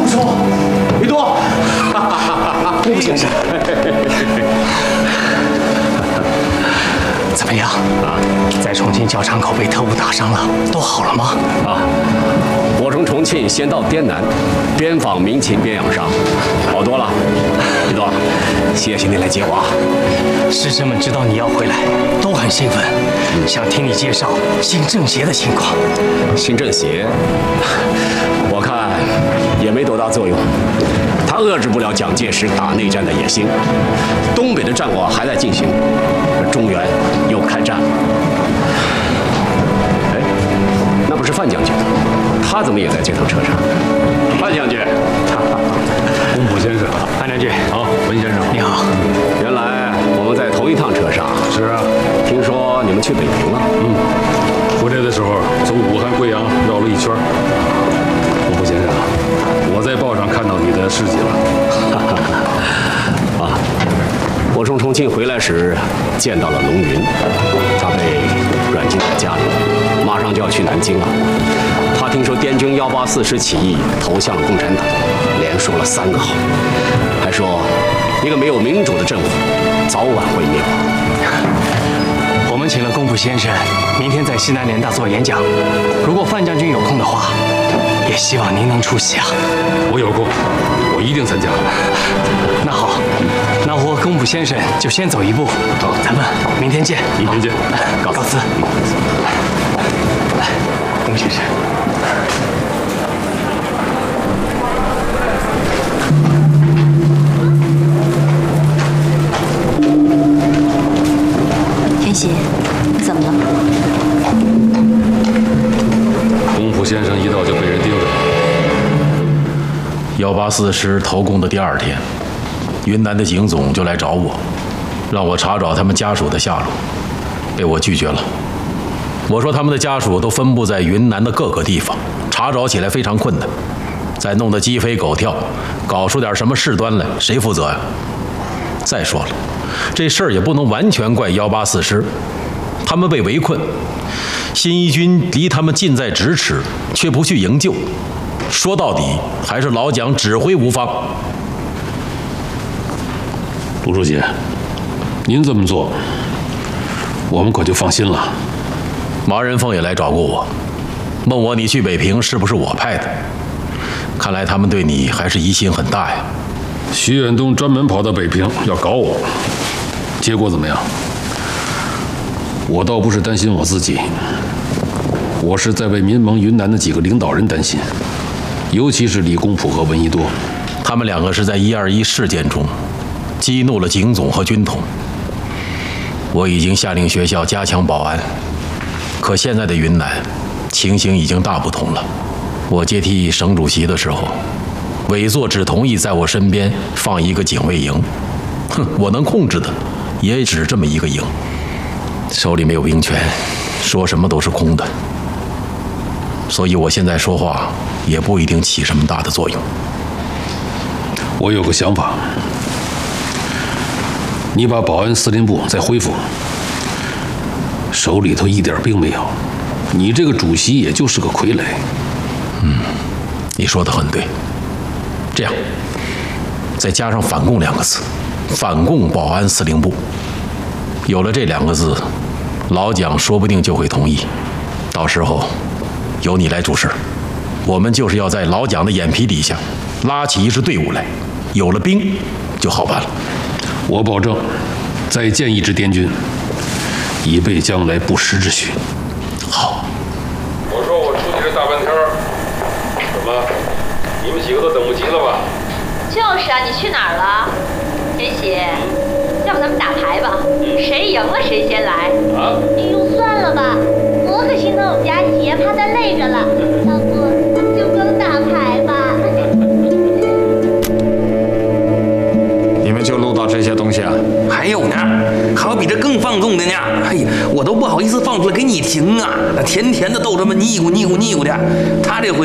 叔，于多，陆先生，怎么样啊？在重庆教场口被特务打伤了，都好了吗？ 啊，我从重庆先到滇南，边访民情边养伤，好多了。于多，谢谢你来接我啊！ 师生们知道你要回来，都很兴奋，想听你介绍新政协的情况。 新政协，我看也没多大作用，它遏制不了蒋介石打内战的野心。东北的战果还在进行，中原又开战了。哎，那不是范将军，他怎么也在这趟车上？范将军， 公仆先生， 范将军， 好，文先生， 你好。 原来我们在同一趟车上。 是啊， 听说你们去北平了？ 回来的时候从武汉、贵阳绕了一圈。公仆先生，我在报上看到你的事迹了。 啊，我从重庆回来时见到了龙云，他被软禁在家里，马上就要去南京了。他听说滇军184师起义投向了共产党，连说了3个好，还说一个没有民主的政府早晚会灭亡。 我们请了公仆先生，明天在西南联大做演讲。如果范将军有空的话，也希望您能出席啊。 我有空，我一定参加。 那好，那我和公仆先生就先走一步，咱们明天见。 明天见， 告辞。来，公仆先生。 田喜，你怎么了？ 公仆先生一到就被人盯着。 184师投共的第2天，云南的警总就来找我，让我查找他们家属的下落，被我拒绝了。我说他们的家属都分布在云南的各个地方，查找起来非常困难，再弄得鸡飞狗跳，搞出点什么事端来，谁负责呀？再说了，这事儿也不能完全怪184师，他们被围困，新一军离他们近在咫尺，却不去营救。说到底，还是老蒋指挥无方。 卢书记，您这么做，我们可就放心了。 马仁凤也来找过我，问我你去北平是不是我派的？看来他们对你还是疑心很大呀。 徐远东专门跑到北平要搞我，结果怎么样？我倒不是担心我自己，我是在为民盟云南的几个领导人担心，尤其是李公朴和闻一多， 他们2个是在121事件中激怒了警总和军统。我已经下令学校加强保安，可现在的云南情形已经大不同了。我接替省主席的时候，委座只同意在我身边放一个警卫营，我能控制的也只这么一个营，手里没有兵权，说什么都是空的。所以我现在说话也不一定起什么大的作用。 我有个想法，你把保安司令部再恢复，手里头一点兵没有，你这个主席也就是个傀儡。 你说的很对。这样，再加上反共2个字，反共保安司令部。有了这2个字，老蒋说不定就会同意。到时候由你来主事，我们就是要在老蒋的眼皮底下拉起一支队伍来，有了兵就好办了。 我保证再建一支滇军，以备将来不时之需。 好。 我说我出去这大半天儿，怎么你们几个都等不及了吧？ 就是啊，你去哪儿了？田喜，要不咱们打牌吧？谁赢了谁先来。 啊？ 哎呦，算了吧，我可心疼我们家姐，怕她累着了。要不就光打牌吧。 你们就录到这些东西啊？ 还有呢，还有比这更放纵的呢。哎呀，我都不好意思放出来给你听啊，甜甜的逗他们腻咕腻咕腻咕的。他这回